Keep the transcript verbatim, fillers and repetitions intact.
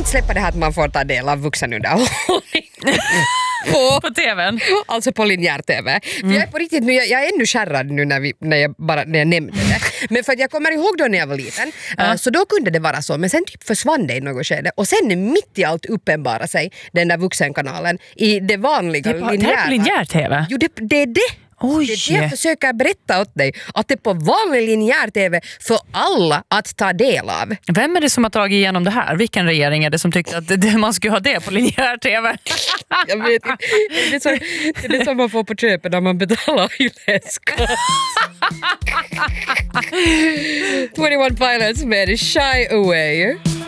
inte släppa det här att man får ta del av vuxenunderhållning. På, på tvn. Alltså på linjär-tv. Mm. För jag är på riktigt nu, jag, jag är ännu skärrad nu när, vi, när, jag bara, när jag nämnde det. Men för att jag kommer ihåg då när jag var liten, ja. uh, så då kunde det vara så. Men sen typ försvann det i något skede. Och sen mitt i allt uppenbara sig den där vuxenkanalen i det vanliga det är på, linjära. Det är på linjär-tv? Jo, det, det är det. Oj. Det är det jag försöker berätta åt dig. Att det är på vanlig linjär-tv för alla att ta del av. Vem är det som har tagit igenom det här? Vilken regering är det som tyckte att det, man skulle ha det på linjär-tv? Jag vet inte. Det är, så, det är det som man får på köpet när man betalar hyllesskatt. twenty-one Pilots med Shy Away.